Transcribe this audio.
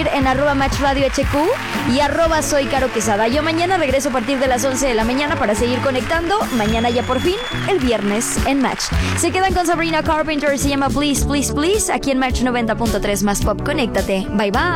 en @MatchRadioHQ y @Soy Caro Quesada. Yo mañana regreso a partir de las 11 de la mañana para seguir conectando. Mañana ya por fin, el viernes en Match. Se quedan con Sabrina Carpenter, se llama Please, Please, Please, aquí en Match 90.3 más pop. Conéctate. Bye, bye.